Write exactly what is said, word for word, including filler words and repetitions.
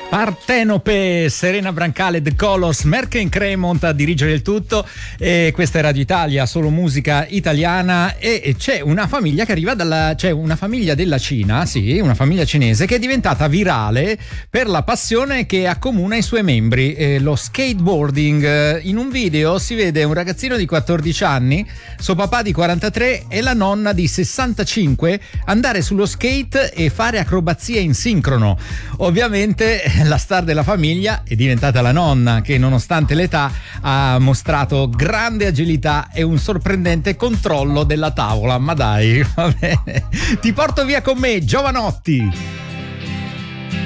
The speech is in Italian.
Partenope, Serena Brancale, The Colors, Merken Cremont a dirigere il tutto. E questa è Radio Italia, solo musica italiana. E c'è una famiglia che arriva dalla, c'è una famiglia della Cina, sì, una famiglia cinese che è diventata virale per la passione che accomuna i suoi membri, eh, lo skateboarding. In un video si vede un ragazzino di quattordici anni, suo papà di quarantatré e la nonna di sessantacinque andare sullo skate e fare acrobazie in sincrono. Ovviamente la star della famiglia è diventata la nonna, che nonostante l'età ha mostrato grande agilità e un sorprendente controllo della tavola. Ma dai, va bene, ti porto via con me, Giovanotti.